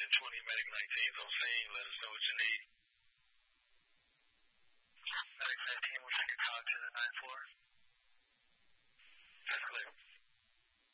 1020 Medic 19 is on scene. Let us know what you need. Medic 19, we'll take a call to the 9-4. That's clear.